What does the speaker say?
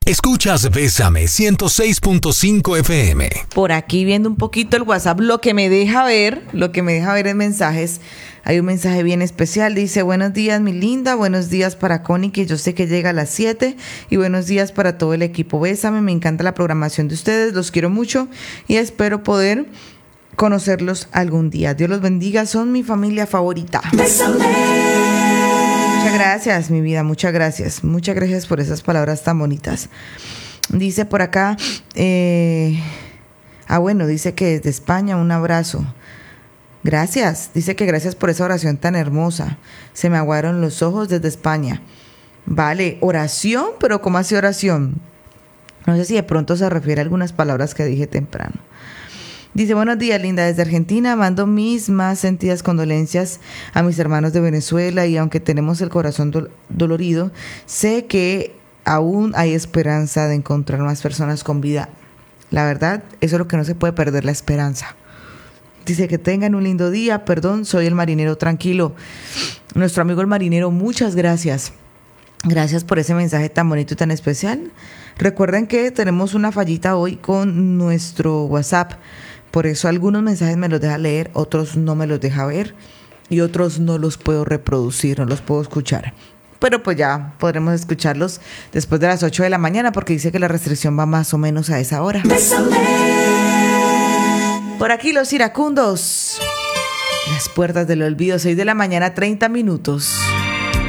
Escuchas Bésame 106.5 FM. Por aquí viendo un poquito el WhatsApp, lo que me deja ver en mensajes. Hay un mensaje bien especial, dice: buenos días mi linda, buenos días para Connie, que yo sé que llega a las 7, y buenos días para todo el equipo Bésame, me encanta la programación de ustedes, los quiero mucho y espero poder conocerlos algún día. Dios los bendiga, son mi familia favorita. Bésame. Muchas gracias, mi vida, muchas gracias por esas palabras tan bonitas. Dice por acá, dice que desde España, un abrazo. Gracias, dice que gracias por esa oración tan hermosa. Se me aguaron los ojos desde España. Vale, oración, pero ¿cómo así oración? No sé si de pronto se refiere a algunas palabras que dije temprano. Dice: buenos días, linda, desde Argentina mando mis más sentidas condolencias a mis hermanos de Venezuela, y aunque tenemos el corazón dolorido, sé que aún hay esperanza de encontrar más personas con vida. La verdad, eso es lo que no se puede perder, la esperanza. Dice que tengan un lindo día. Perdón, soy el marinero tranquilo. Nuestro amigo el marinero, muchas gracias. Gracias por ese mensaje tan bonito y tan especial. Recuerden que tenemos una fallita hoy con nuestro WhatsApp. Por eso algunos mensajes me los deja leer, otros no me los deja ver y otros no los puedo reproducir, no los puedo escuchar. Pero pues ya podremos escucharlos después de las 8 de la mañana, porque dice que la restricción va más o menos a esa hora. Por aquí los iracundos. Las puertas del olvido, 6 de la mañana, 30 minutos.